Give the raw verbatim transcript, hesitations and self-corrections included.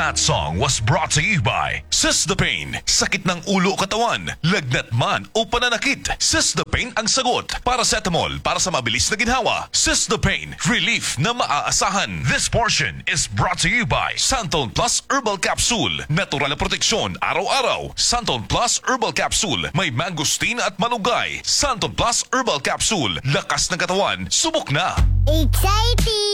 That song was brought to you by Cisdapine. Sakit ng ulo o katawan, lagnat man o pananakit, Cisdapine ang sagot. Paracetamol para sa mabilis na ginhawa. Cisdapine, relief na maaasahan. This portion is brought to you by Santon Plus Herbal Capsule. Natural na proteksyon araw-araw. Santon Plus Herbal Capsule. May mangosteen at malunggay. Santon Plus Herbal Capsule. Lakas ng katawan, subok na. Exciting!